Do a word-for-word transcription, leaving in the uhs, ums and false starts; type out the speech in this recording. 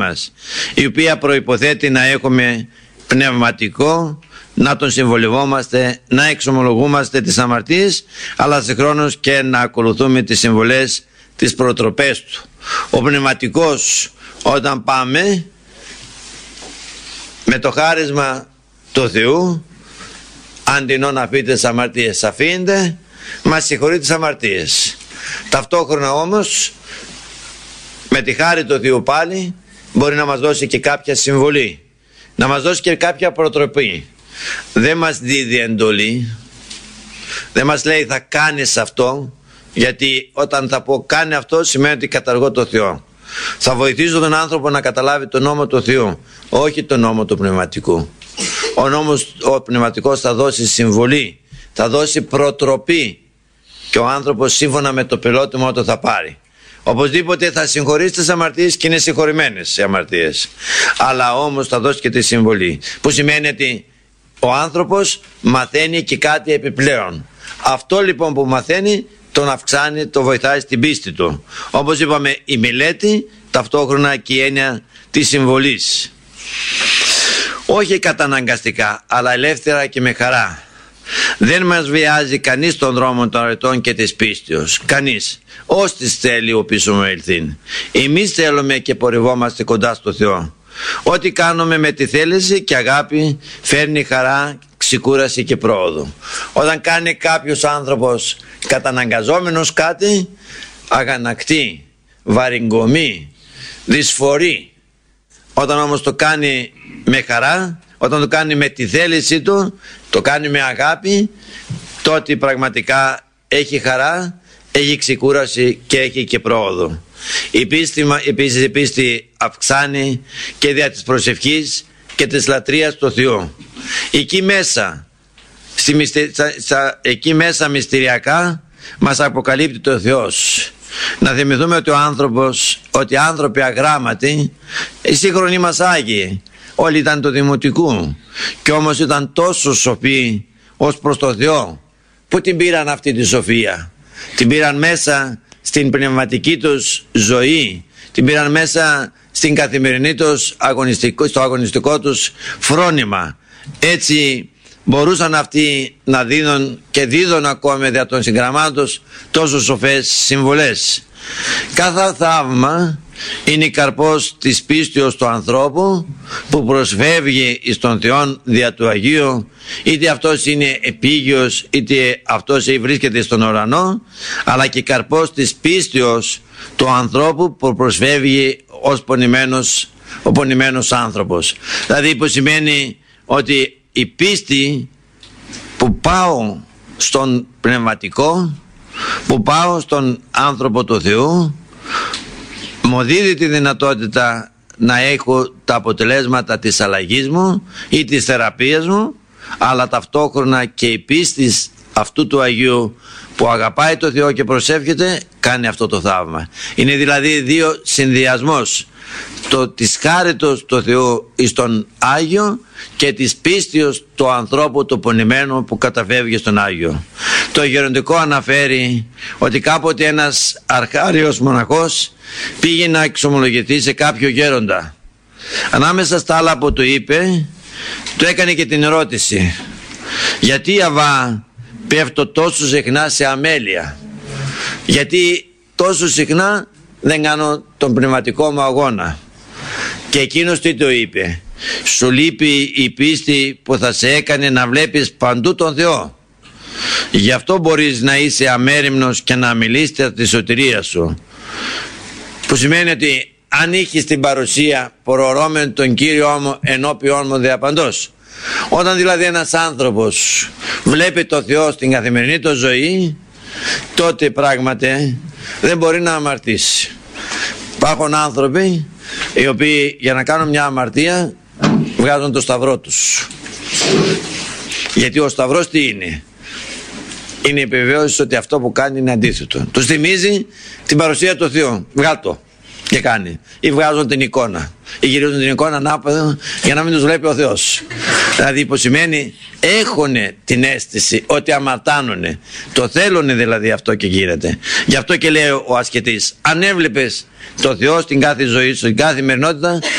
μας, η οποία προϋποθέτει να έχουμε πνευματικό, να τον συμβολευόμαστε, να εξομολογούμαστε τις αμαρτίες, αλλά συγχρόνως και να ακολουθούμε τις συμβολές, τις προτροπές του. Ο πνευματικός, όταν πάμε με το χάρισμα του Θεού, αντινό να πείτε τις αμαρτίες αφήνετε, μας συγχωρεί τις αμαρτίες. Ταυτόχρονα όμως με τη χάρη του Θεού πάλι μπορεί να μας δώσει και κάποια συμβολή, να μας δώσει και κάποια προτροπή. Δεν μας δίδει εντολή, δεν μας λέει θα κάνεις αυτό, γιατί όταν θα πω κάνει αυτό σημαίνει ότι καταργώ το Θεό. Θα βοηθήσω τον άνθρωπο να καταλάβει τον νόμο του Θεού, όχι τον νόμο του πνευματικού. Ο νόμος ο πνευματικός θα δώσει συμβολή, θα δώσει προτροπή και ο άνθρωπος σύμφωνα με το πελώτημα το θα πάρει. Οπωσδήποτε θα συγχωρήσει τις αμαρτίες και είναι συγχωρημένες οι αμαρτίες, αλλά όμως θα δώσει και τη συμβολή, που σημαίνει ότι ο άνθρωπος μαθαίνει και κάτι επιπλέον. Αυτό λοιπόν που μαθαίνει τον αυξάνει, τον βοηθάει στην πίστη του. Όπως είπαμε, η μελέτη, ταυτόχρονα και η έννοια της συμβολής. Όχι καταναγκαστικά, αλλά ελεύθερα και με χαρά. Δεν μας βιάζει κανείς τον δρόμο των αρετών και της πίστεως. Κανείς. Όστις θέλει ο πίσω μου ελθύν. Εμείς θέλουμε και πορευόμαστε κοντά στο Θεό. Ό,τι κάνουμε με τη θέληση και αγάπη φέρνει χαρά, ξεκούραση και πρόοδο. Όταν κάνει κάποιος άνθρωπος καταναγκαζόμενος κάτι, αγανακτεί, βαριγκομεί, δυσφορεί. Όταν όμως το κάνει με χαρά, όταν το κάνει με τη θέληση του, το κάνει με αγάπη, τότε πραγματικά έχει χαρά, έχει ξεκούραση και έχει και πρόοδο. Η πίστη, επίσης η πίστη αυξάνει και δια της προσευχής και της λατρείας του Θεού. Εκεί μέσα, στη μυστε, στα, στα, εκεί μέσα μυστηριακά μας αποκαλύπτει το Θεός. Να θυμηθούμε ότι ο άνθρωπος, ότι οι άνθρωποι αγράμματοι, οι σύγχρονοι μας Άγιοι, όλοι ήταν του Δημοτικού και όμως ήταν τόσο σοφοί ως προς το Θεό. Πού την πήραν αυτή τη σοφία? Την πήραν μέσα στην πνευματική τους ζωή, την πήραν μέσα στην καθημερινή τους αγωνιστικό, στο αγωνιστικό τους φρόνημα. Έτσι μπορούσαν αυτοί να δίνουν και δίδουν ακόμη δια των συγγραμμάτων τους τόσο σοφές συμβολές. Κάθε θαύμα είναι η καρπός της πίστεως του ανθρώπου που προσφεύγει εις τον Θεό δια του Αγίου, είτε αυτός είναι επίγειος είτε αυτός βρίσκεται στον ουρανό, αλλά και καρπός της πίστεως του ανθρώπου που προσφεύγει ως πονημένος, ο πονημένος άνθρωπος. Δηλαδή που σημαίνει ότι η πίστη που πάω στον πνευματικό, που πάω στον άνθρωπο του Θεού, μου δίδει τη δυνατότητα να έχω τα αποτελέσματα της αλλαγής μου ή της θεραπείας μου, αλλά ταυτόχρονα και η πίστη αυτού του Αγίου που αγαπάει το Θεό και προσεύχεται κάνει αυτό το θαύμα. Είναι δηλαδή δύο συνδυασμός, το της χάριτος του Θεού εις τον Άγιο και της πίστεως του ανθρώπου του πονημένου που καταφεύγει στον Άγιο. Το γεροντικό αναφέρει ότι κάποτε ένας αρχάριος μοναχός πήγε να εξομολογηθεί σε κάποιο γέροντα. Ανάμεσα στα άλλα που του είπε, του έκανε και την ερώτηση: γιατί Αβά πέφτω τόσο συχνά σε αμέλεια? Γιατί τόσο συχνά δεν κάνω τον πνευματικό μου αγώνα? Και εκείνος τι του είπε? Σου λείπει η πίστη που θα σε έκανε να βλέπεις παντού τον Θεό. Γι' αυτό μπορείς να είσαι αμέριμνος και να μιλήσεις τη σωτηρία σου. Που σημαίνει ότι αν είχες την παρουσία προορώμεν τον Κύριό μου ενώπιόν μου διαπαντός. Όταν δηλαδή ένας άνθρωπος βλέπει το Θεό στην καθημερινή του ζωή, τότε πράγματι δεν μπορεί να αμαρτήσει. Υπάρχουν άνθρωποι οι οποίοι για να κάνουν μια αμαρτία βγάζουν το σταυρό τους. Γιατί ο σταυρός τι είναι? Είναι η επιβεβαίωση ότι αυτό που κάνει είναι αντίθετο. Τους θυμίζει την παρουσία του Θεού. Βγάλ' το. Και κάνει. Ή βγάζουν την εικόνα. Ή γυρίζουν την εικόνα ανάποδα για να μην τους βλέπει ο Θεός. Δηλαδή υποσημαίνει έχουν την αίσθηση ότι αμαρτάνουνε. Το θέλουνε δηλαδή αυτό και γίνεται. Γι' αυτό και λέει ο ασκητής, αν έβλεπες το Θεό στην κάθε ζωή σου, στην κάθε καθημερινότητα,